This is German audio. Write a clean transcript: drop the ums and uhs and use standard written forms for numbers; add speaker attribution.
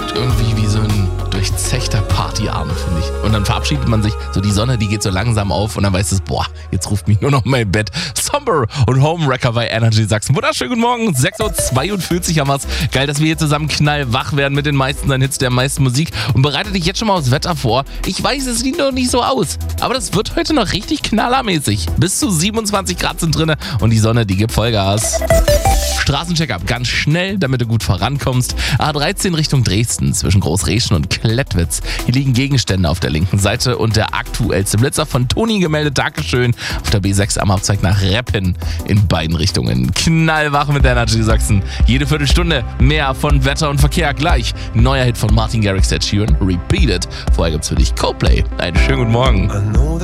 Speaker 1: wirkt irgendwie wie so ein durchzechter Partyabend, finde ich. Und dann verabschiedet man sich, so die Sonne, die geht so langsam auf und dann weiß es, boah, jetzt ruft mich nur noch mein Bett. Somber und Homewrecker bei Energy Sachsen. Wunderschönen guten Morgen, 6.42 Uhr haben wir's. Geil, dass wir hier zusammen knallwach werden mit den meisten seinen Hits der meisten Musik. Und bereite dich jetzt schon mal aufs Wetter vor. Ich weiß, es sieht noch nicht so aus, aber das wird heute noch richtig knallermäßig. Bis zu 27 Grad sind drinne und die Sonne, die gibt Vollgas. Straßencheck-up, ganz schnell, damit du gut vorankommst. A13 Richtung Dresden zwischen Großreschen und Klettwitz. Hier liegen Gegenstände auf der linken Seite und der aktuellste Blitzer von Toni gemeldet. Dankeschön. Auf der B6 am Abzweig nach Reppen in beiden Richtungen. Knallwach mit der Energy Sachsen. Jede Viertelstunde mehr von Wetter und Verkehr gleich. Neuer Hit von Martin Garrix, Ed Sheeran, Repeat It. Vorher gibt's für dich Coldplay. Einen schönen guten Morgen.